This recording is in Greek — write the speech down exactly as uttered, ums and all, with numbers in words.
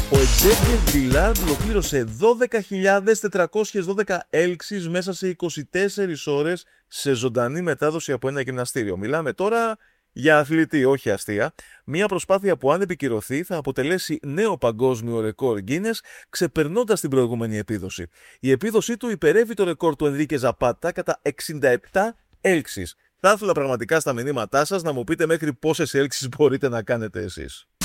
Ο Xavier Gillard ολοκλήρωσε δώδεκα χιλιάδες τετρακόσιες δώδεκα έλξεις μέσα σε είκοσι τέσσερις ώρες σε ζωντανή μετάδοση από ένα γυμναστήριο. Μιλάμε τώρα για αθλητή, όχι αστεία. Μια προσπάθεια που αν επικυρωθεί θα αποτελέσει νέο παγκόσμιο ρεκόρ Guinness, ξεπερνώντας την προηγούμενη επίδοση. Η επίδοσή του υπερεύει το ρεκόρ του Ενρίκε Ζαπάτα κατά εξήντα επτά έλξεις. Θα ήθελα πραγματικά στα μηνύματά σας να μου πείτε μέχρι πόσες έλξεις μπορείτε να κάνετε εσείς.